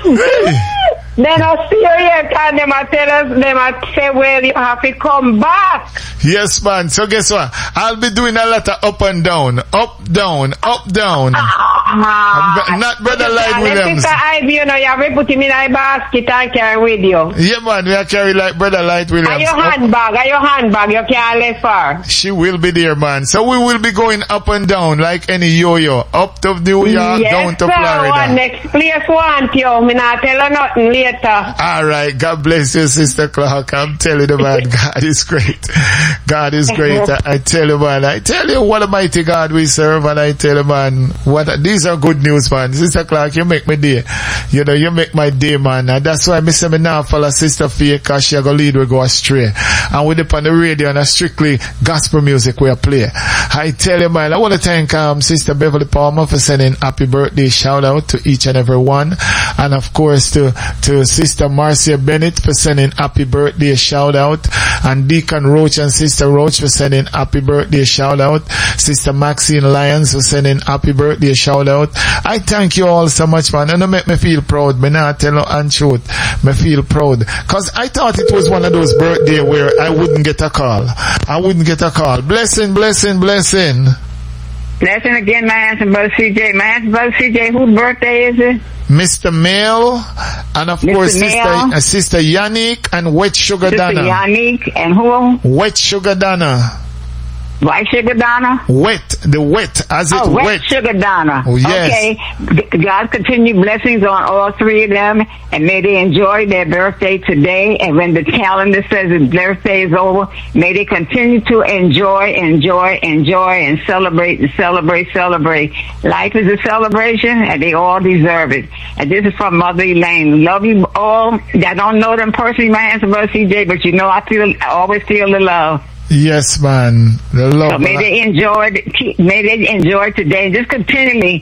Then I see you here, and them I say, well, you have to come back. Yes, man. So guess what? I'll be doing a lot of up and down, up, down, up, down. Not Brother Light Williams. Sister Ivy, you know, you have to put him in a basket and carry with you. Yeah, man. We are carry like Brother Light Williams. And your handbag, you can't let her. She will be there, man. So we will be going up and down like any yo-yo. Up to New York, down to Florida. Yes, next place want you. Me not tell her nothing later. Alright, God bless you, Sister Clark. I'm telling you, man, God is great. God is great. I tell you, man. I tell you what a mighty God we serve, and I tell you, man, these are good news, man. Sister Clark, you make my day. You know, you make my day, man. And that's why I say me now follow Sister Faye, cause she go lead, we go astray. And we dip on the radio and strictly gospel music we play. I tell you, man, I want to thank Sister Beverly Palmer for sending happy birthday shout out to each and every one. And of course to Sister Marcia Bennett for sending happy birthday shout out, and Deacon Roach and Sister Roach for sending happy birthday shout out, Sister Maxine Lyons for sending happy birthday shout out. I thank you all so much, man, and it make me feel proud. Me not tell no untruth. Me feel proud cause I thought it was one of those birthday where I wouldn't get a call. Blessing. Blessing again, my handsome brother CJ. My handsome brother CJ, whose birthday is it? Mr. Mel, and of course Sister Yannick and Wet Sugar Donna. Sister Yannick and who? Wet Sugar Donna. White Sugar Donna? Wet, as it wet. Wet Sugar Donna. Oh, yes. Okay. God continue blessings on all three of them, and may they enjoy their birthday today. And when the calendar says their birthday is over, may they continue to enjoy, and celebrate. Life is a celebration, and they all deserve it. And this is from Mother Elaine. Love you all. I don't know them personally, my handsome brother CJ, but you know I always feel the love. Yes, man. The love. So may they enjoy today. Just continually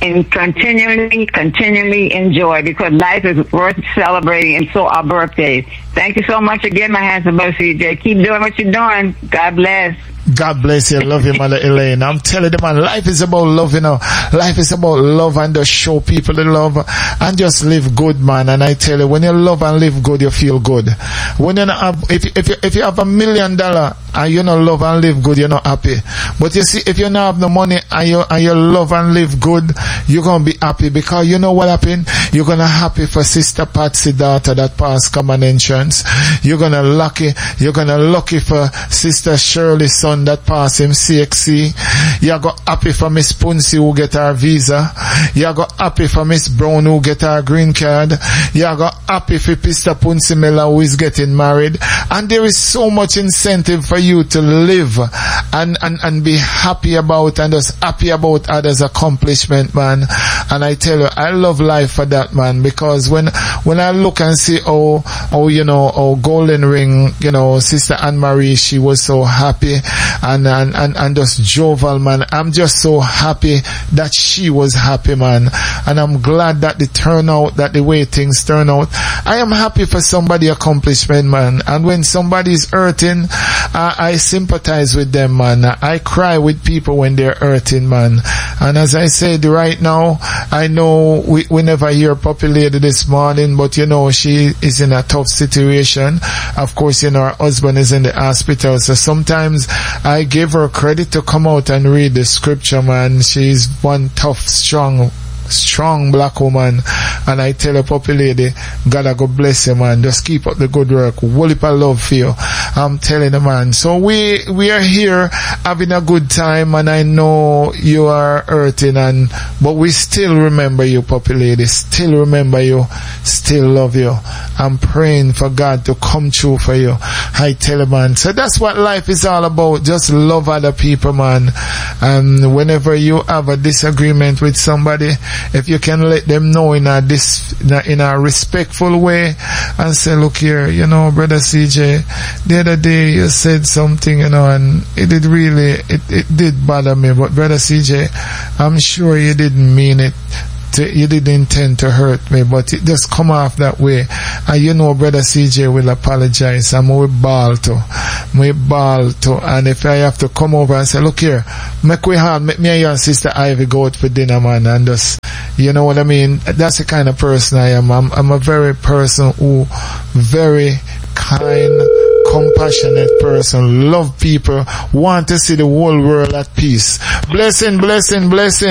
enjoy, because life is worth celebrating, and so are birthdays. Thank you so much again, my handsome brother CJ. Keep doing what you're doing. God bless. God bless you. Love you, Mother Elaine. I'm telling you, man, life is about love, you know. Life is about love, and just show people the love and just live good, man. And I tell you, when you love and live good, you feel good. When you have, if you have $1 million and you don't love and live good, you're not happy. But you see, if you don't have no money and you love and live good, you're gonna be happy, because you know what happened? You're gonna happy for Sister Patsy daughter that passed common entrance. You're gonna lucky for Sister Shirley's son that passed him CXC. You got happy for Miss Punsi who get her visa. You got happy for Miss Brown who get her green card. You got happy for Mr. Punsi Miller who is getting married. And there is so much incentive for you to live and be happy about, and just happy about others' accomplishment, man. And I tell you, I love life for that, man, because when I look and see how Golden Ring, you know, Sister Anne-Marie, she was so happy and just jovial, man. I'm just so happy that she was happy, man. And I'm glad that the way things turn out. I am happy for somebody's accomplishment, man. And when somebody's hurting, I sympathize with them, man. I cry with people when they're hurting, man. And as I said right now, I know we never hear Poppy Lady this morning, but you know, she is in a tough situation. Of course, you know, her husband is in the hospital, so sometimes I give her credit to come out and read the scripture, man. She's one tough, strong black woman, and I tell her, Poppy Lady, God bless you, man. Just keep up the good work. Whole heap of love for you. I'm telling you, man. So we are here having a good time, and I know you are hurting, but we still remember you, Poppy Lady. Still remember you. Still love you. I'm praying for God to come true for you. I tell you, man. So that's what life is all about. Just love other people, man. And whenever you have a disagreement with somebody, if you can let them know in a respectful way, and say, look here, you know, Brother CJ, the other day you said something, you know, and it did bother me, but Brother CJ, I'm sure you didn't mean it you didn't intend to hurt me, but it just come off that way. And you know, Brother CJ will apologize. And we ball to. And if I have to come over and say, look here, make me and your sister Ivy go out for dinner, man, and just, you know what I mean? That's the kind of person I am. I'm a very person who very kind, compassionate person, love people, want to see the whole world at peace. Blessing. Blessing,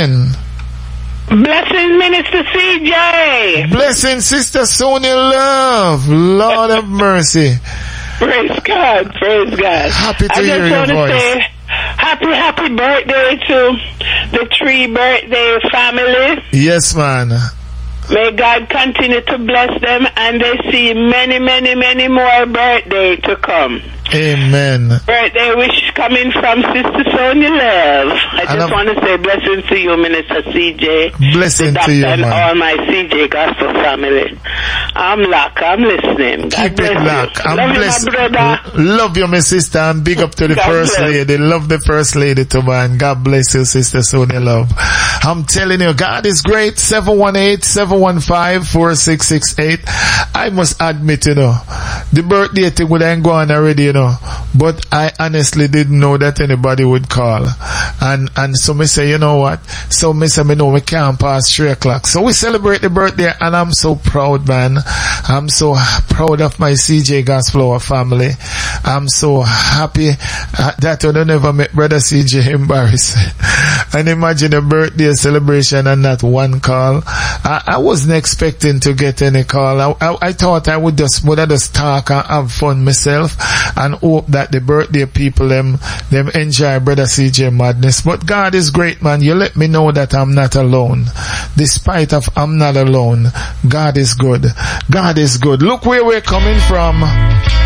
Minister CJ. Blessing, Sister Sonia Love. Lord of mercy. Praise God. Happy to hear your voice. Say happy birthday to the Tree Birthday family. Yes, man. May God continue to bless them and they see many more birthdays to come. Amen. Birthday wish coming from Sister Sonia Love. I just want to say blessings to you, Minister CJ. Blessing to you, and man. all my CJ Gospel family. I'm listening. Keep it locked. I'm blessed. Love you, my sister, and big up to the First Lady. Love the First Lady too, man. God bless you, Sister Sonia Love. I'm telling you, God is great. 718-715-4668. I must admit, you know, the birthday thing would ain't gone already, you know. But I honestly didn't know that anybody would call. And so me say, you know what? So me say, me know we can't pass 3 o'clock. So we celebrate the birthday and I'm so proud, man. I'm so proud of my CJ Gospel family. I'm so happy that I don't ever make Brother CJ embarrassed. And imagine a birthday celebration and not one call. I wasn't expecting to get any call. I thought I would just talk and have fun myself and hope that the birthday people them enjoy Brother CJ madness. But God is great, man. You let me know that I'm not alone. Despite of I'm not alone, God is good. God is good. Look where we're coming from.